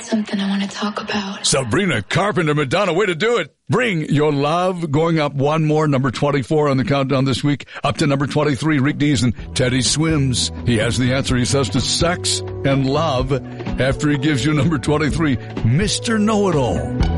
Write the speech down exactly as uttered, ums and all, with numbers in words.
something I want to talk about. Sabrina Carpenter, Madonna, way to do it. Bring Your Love, going up one more, number twenty-four on the countdown this week, up to number twenty-three, Rick Dees and Teddy Swims. He has the answer. He says to sex and love after he gives you number twenty-three, Mister Know-It-All.